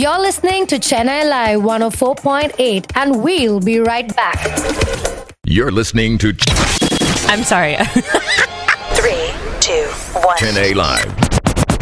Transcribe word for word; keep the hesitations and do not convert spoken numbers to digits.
You're listening to Chennai Live one oh four point eight, and we'll be right back. You're listening to I'm sorry. Three, two, one. Chennai Live